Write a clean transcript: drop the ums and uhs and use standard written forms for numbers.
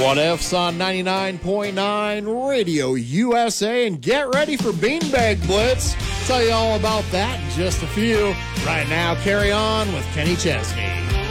What Ifs on 99.9 Radio USA, and get ready for Beanbag Blitz. Tell you all about that in just a few. Right now, Carry On with Kenny Chesney.